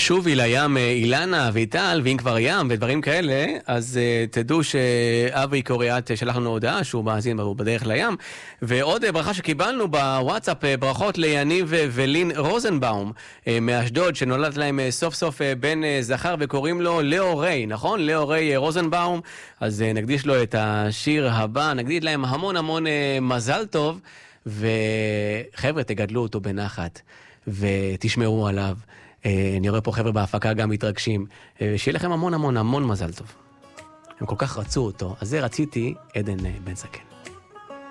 שובי לים אילנה ואיטל, ואם כבר ים ודברים כאלה, אז תדעו שאבי קוריאט שלח לנו הודעה שהוא מאזין בדרך לים, ועוד ברכה שקיבלנו בוואטסאפ, ברכות ליניב ולין רוזנבאום מאשדוד, שנולד להם סוף סוף בן זכר וקוראים לו לאו ריי, נכון? לאו ריי רוזנבאום, אז נקדיש לו את השיר הבא, נגיד להם המון המון מזל טוב, וחבר'ה תגדלו אותו בנחת ותשמעו עליו. אני רואה פה חבר'ה בהפקה גם מתרגשים, שיהיה לכם המון המון המון מזל טוב. הם כל כך רצו אותו, אז זה רציתי עדן בן זקן.